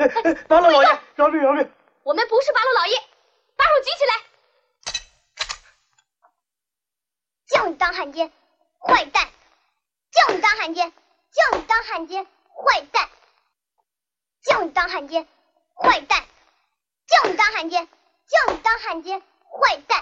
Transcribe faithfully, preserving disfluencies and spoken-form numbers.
八路老爷，饶命饶命！ 我们不是八路老爷，把手举起来！ 叫你当汉奸，坏蛋！叫你当汉奸，叫你当汉奸，坏蛋！叫你当汉奸，坏蛋！叫你当汉奸，叫你当汉奸，坏蛋！